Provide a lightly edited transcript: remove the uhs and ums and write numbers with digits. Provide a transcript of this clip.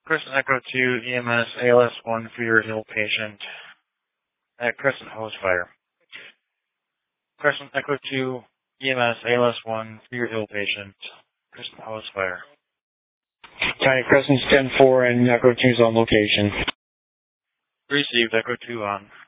Crescent Echo 2, EMS, ALS-1 for your ill patient at Crescent Hose Fire. Crescent Echo 2, EMS, ALS-1 for your ill patient, Crescent Hose Fire. County Crescent's 10-4 and Echo 2's on location. Received, Echo 2 on.